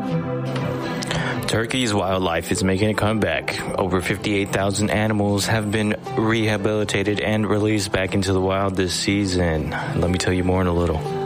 Turkey's wildlife is making a comeback. Over 58,000 animals have been rehabilitated and released back into the wild this season. Let me tell you more in a little.